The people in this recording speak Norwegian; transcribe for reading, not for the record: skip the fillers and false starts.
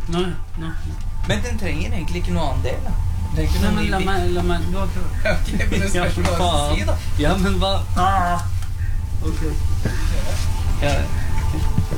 Nei. Men den trenger egentlig ikke noe annen del, da. Nei, men la meg nå Ok, men det skal du bare si, da. Ja, men hva? Ok. Ja.